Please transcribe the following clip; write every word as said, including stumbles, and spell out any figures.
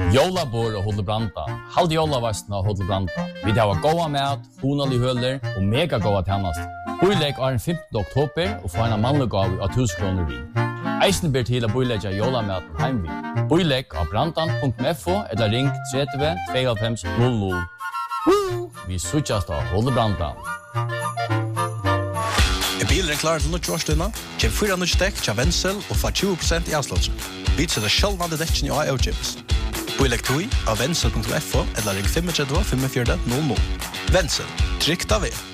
Jólabor og Hotel Branda. Halde jólavastna og Hotel Branda. Vi har goda mat, honalig høler og mega goda tjänast. Boilegg er den femtende oktober og får en mannlig gav av tusen kroner vi. Eisen ber til å boilegge jólamaten heim vi. Boilegg av brandan punktum f o eller ring tretti tveyoghálvfems null null. Vi suttjast av Hotel Branda. Er bilen klar til noe årstøyna? Kjem fyra nødt dekk til Wenzel og få tjue prosent i avslåelse. Vi setter sjølvande dekken i A E O-chips. Boilegg tog av wenzel punktum f o eller ring tre fem fem fire null null. Wenzel, trygt av er.